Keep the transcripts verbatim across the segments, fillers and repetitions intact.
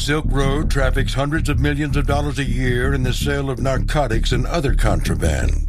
Silk Road traffics hundreds of millions of dollars a year in the sale of narcotics and other contraband.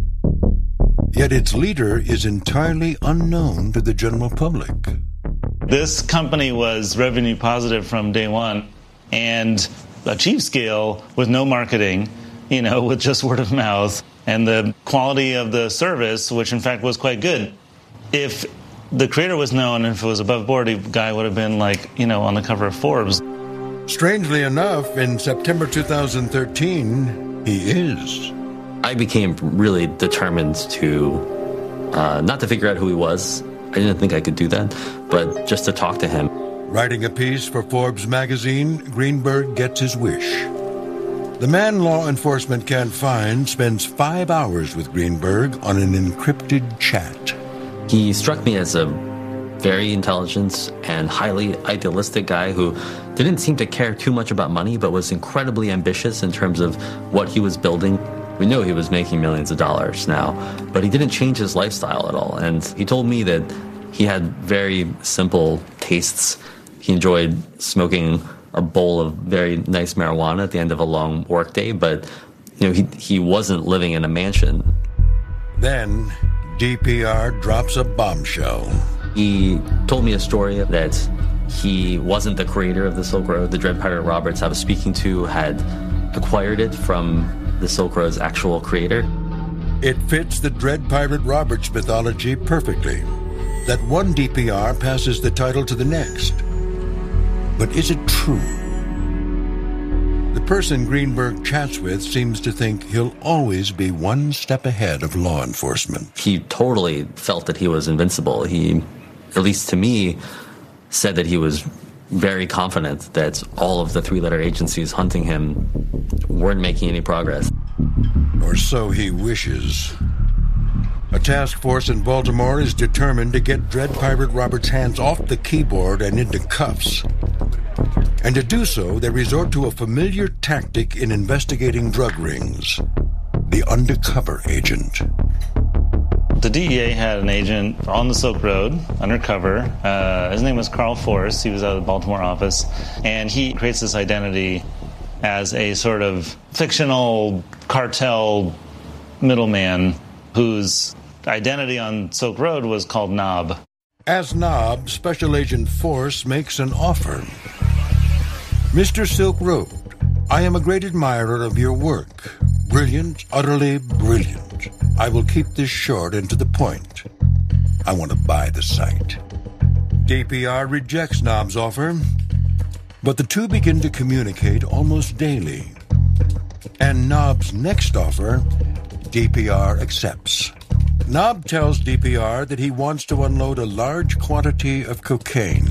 Yet its leader is entirely unknown to the general public. This company was revenue positive from day one and achieved scale with no marketing, you know, with just word of mouth and the quality of the service, which in fact was quite good. If the creator was known, if it was above board, the guy would have been like, you know, on the cover of Forbes. Strangely enough, in September two thousand thirteen, he is. I became really determined to, uh, not to figure out who he was. I didn't think I could do that, but just to talk to him. Writing a piece for Forbes magazine, Greenberg gets his wish. The man law enforcement can't find spends five hours with Greenberg on an encrypted chat. He struck me as a very intelligent and highly idealistic guy who didn't seem to care too much about money, but was incredibly ambitious in terms of what he was building. We knew he was making millions of dollars now, but he didn't change his lifestyle at all. And he told me that he had very simple tastes. He enjoyed smoking a bowl of very nice marijuana at the end of a long workday, but you know, he he wasn't living in a mansion. Then D P R drops a bombshell. He told me a story that he wasn't the creator of the Silk Road. The Dread Pirate Roberts I was speaking to had acquired it from the Silk Road's actual creator. It fits the Dread Pirate Roberts mythology perfectly, that one D P R passes the title to the next. But is it true? The person Greenberg chats with seems to think he'll always be one step ahead of law enforcement. He totally felt that he was invincible. He, at least to me, said that he was very confident that all of the three-letter agencies hunting him weren't making any progress. Or so he wishes. A task force in Baltimore is determined to get Dread Pirate Roberts' hands off the keyboard and into cuffs. And to do so, they resort to a familiar tactic in investigating drug rings: the undercover agent. The D E A had an agent on the Silk Road, undercover. Uh, his name was Carl Force. He was out of the Baltimore office. And he creates this identity as a sort of fictional cartel middleman whose identity on Silk Road was called Knob. As Knob, Special Agent Force makes an offer. Mister Silk Road, I am a great admirer of your work. Brilliant, utterly brilliant. I will keep this short and to the point. I want to buy the site. D P R rejects Knob's offer, but the two begin to communicate almost daily. And Knob's next offer, D P R accepts. Knob tells D P R that he wants to unload a large quantity of cocaine.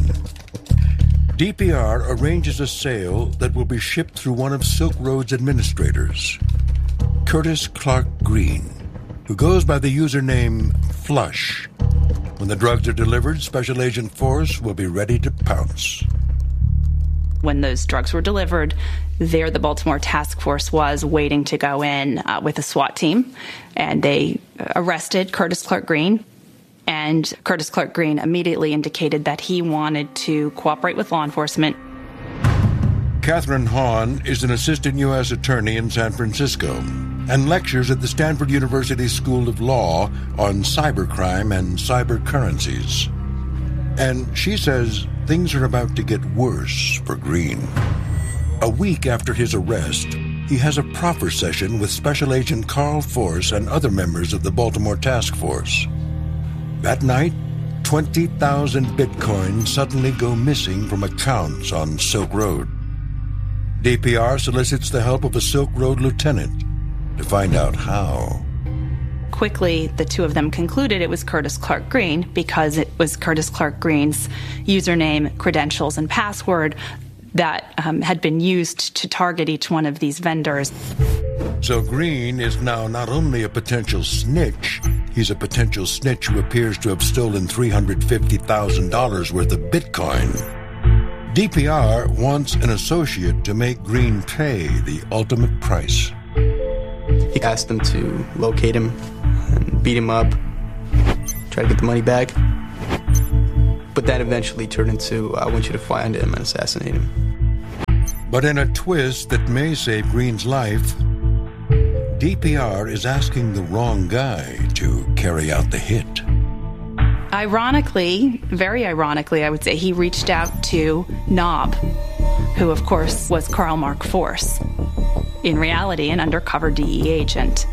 D P R arranges a sale that will be shipped through one of Silk Road's administrators, Curtis Clark Green, who goes by the username Flush. When the drugs are delivered, Special Agent Force will be ready to pounce. When those drugs were delivered, there the Baltimore task force was waiting to go in uh, with a SWAT team, and they arrested Curtis Clark Green. And Curtis Clark Green immediately indicated that he wanted to cooperate with law enforcement. Catherine Hahn is an assistant U S attorney in San Francisco and lectures at the Stanford University School of Law on cybercrime and cyber currencies. And she says things are about to get worse for Green. A week after his arrest, he has a proffer session with Special Agent Carl Force and other members of the Baltimore Task Force. That night, twenty thousand Bitcoin suddenly go missing from accounts on Silk Road. D P R solicits the help of a Silk Road lieutenant to find out how. Quickly, the two of them concluded it was Curtis Clark Green because it was Curtis Clark Green's username, credentials, and password that um, had been used to target each one of these vendors. So Green is now not only a potential snitch, he's a potential snitch who appears to have stolen three hundred fifty thousand dollars worth of Bitcoin. D P R wants an associate to make Green pay the ultimate price. He asked them to locate him and beat him up, try to get the money back. But that eventually turned into, I want you to find him and assassinate him. But in a twist that may save Green's life, D P R is asking the wrong guy to carry out the hit. Ironically, very ironically, I would say, he reached out to Knob, who, of course, was Carl Mark Force, in reality an undercover D E A agent.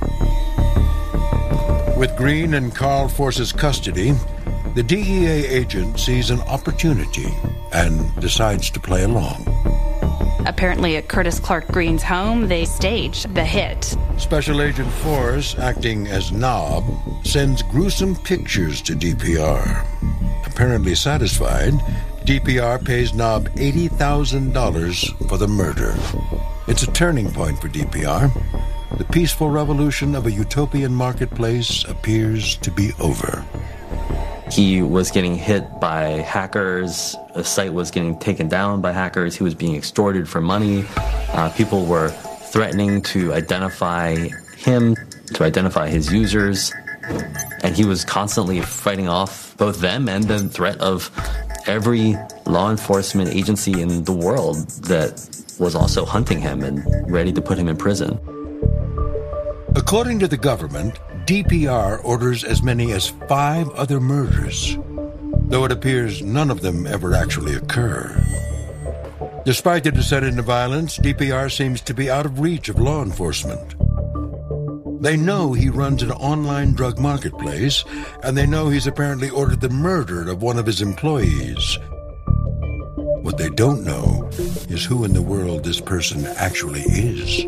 With Green in Carl Force's custody, the D E A agent sees an opportunity and decides to play along. Apparently at Curtis Clark Green's home, they staged the hit. Special Agent Force, acting as Knob, sends gruesome pictures to D P R. Apparently satisfied, D P R pays Knob eighty thousand dollars for the murder. It's a turning point for D P R. The peaceful revolution of a utopian marketplace appears to be over. He was getting hit by hackers. The site was getting taken down by hackers. He was being extorted for money. Uh, people were threatening to identify him, to identify his users. And he was constantly fighting off both them and the threat of every law enforcement agency in the world that was also hunting him and ready to put him in prison. According to the government, D P R orders as many as five other murders, though it appears none of them ever actually occur. Despite the descent into violence, D P R seems to be out of reach of law enforcement. They know he runs an online drug marketplace, and they know he's apparently ordered the murder of one of his employees. What they don't know is who in the world this person actually is.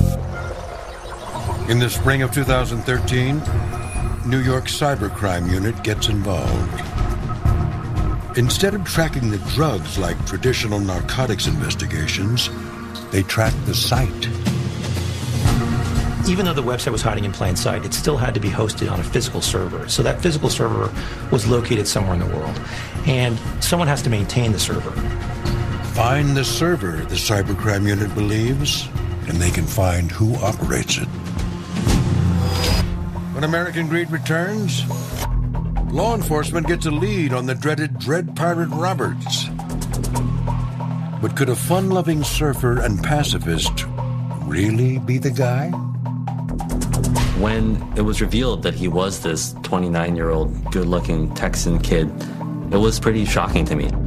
In the spring of two thousand thirteen, New York Cybercrime Unit gets involved. Instead of tracking the drugs like traditional narcotics investigations, they track the site. Even though the website was hiding in plain sight, it still had to be hosted on a physical server. So that physical server was located somewhere in the world. And someone has to maintain the server. Find the server, the Cybercrime Unit believes, and they can find who operates it. When American Greed returns, law enforcement gets a lead on the dreaded Dread Pirate Roberts. But could a fun-loving surfer and pacifist really be the guy? When it was revealed that he was this twenty-nine-year-old good-looking Texan kid, it was pretty shocking to me.